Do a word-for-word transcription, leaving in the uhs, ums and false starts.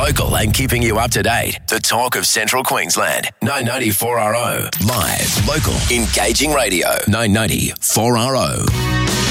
Local and keeping you up to date. The talk of Central Queensland. nine ninety four R O. Live, local, engaging radio. nine ninety four R O.